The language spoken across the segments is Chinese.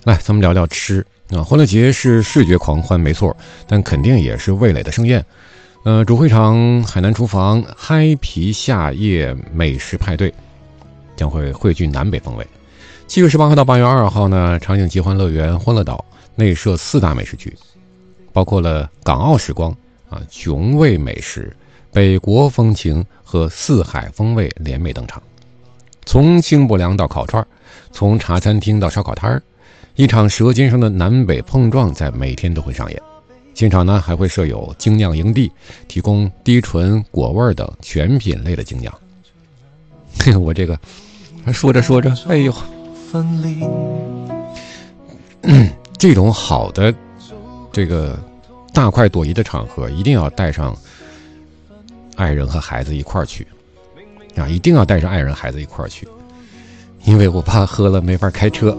来，咱们聊聊吃啊。欢乐节是视觉狂欢，没错，但肯定也是味蕾的盛宴。主会场海南厨房嗨皮夏夜美食派对将会汇聚南北风味。7月18号到8月2号呢，长景集欢乐园欢乐岛内设4大美食区，包括了港澳时光啊、琼味美食、北国风情和四海风味联袂登场。从清补凉到烤串，从茶餐厅到烧烤摊儿，一场舌尖上的南北碰撞在每天都会上演。现场呢还会设有精酿营地，提供低醇、果味等全品类的精酿。我这个说着，哎呦，这种好的这个大快朵颐的场合，一定要带上爱人和孩子一块儿去啊！一定要带上爱人孩子一块儿去，因为我怕喝了没法开车。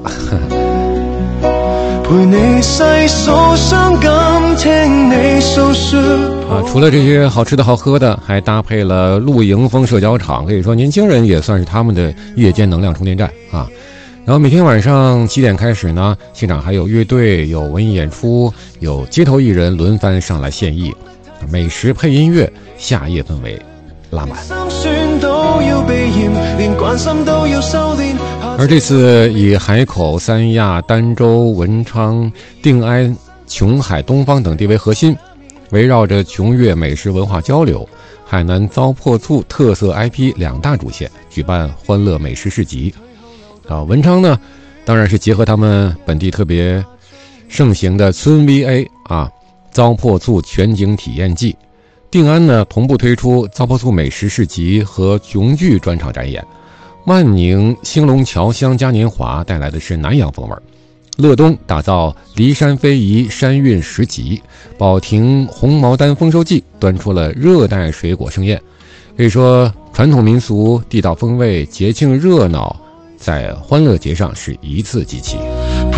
陪你细数伤感，听你诉说啊！除了这些好吃的好喝的，还搭配了露营风社交场，可以说年轻人也算是他们的夜间能量充电站啊。然后每天晚上7点开始呢，现场还有乐队、有文艺演出、有街头艺人轮番上来献艺，美食配音乐，夏夜氛围拉满。而这次以海口、三亚、儋州、文昌、定安、琼海、东方等地为核心，围绕着琼粤美食文化交流、海南糟粕醋特色 IP 2大主线举办欢乐美食市集。文昌呢，当然是结合他们本地特别盛行的村 VA 糟粕醋全景体验季。定安呢，同步推出糟粕醋美食市集和琼剧专场展演。万宁兴隆侨乡嘉年华带来的是南洋风味。乐东打造梨山非遗山韵食集，保亭红毛丹丰收季端出了热带水果盛宴。可以说传统民俗、地道风味、节庆热闹在欢乐节上是一次集齐。